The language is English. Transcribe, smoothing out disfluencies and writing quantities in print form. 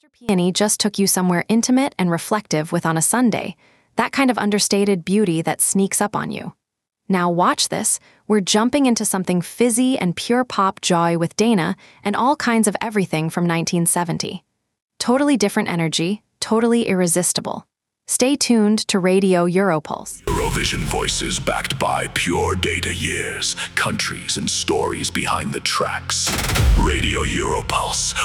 Peony just took you somewhere intimate and reflective with On a Sunday, that kind of understated beauty that sneaks up on you. Now watch this, we're jumping into something fizzy and pure pop joy with Dana and all kinds of everything from 1970. Totally different energy, totally irresistible. Stay tuned to Radio Europulse. Eurovision voices backed by pure data years, countries and stories behind the tracks. Radio Europulse,